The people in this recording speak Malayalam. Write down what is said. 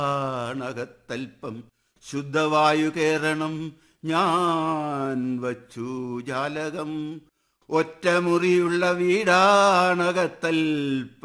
ണകത്തൽപ്പം ശുദ്ധവായു കേറണം ഞാൻ വച്ചു ജാലകം ഒറ്റമുറിയുള്ള വീടാണകത്തൽപ്പം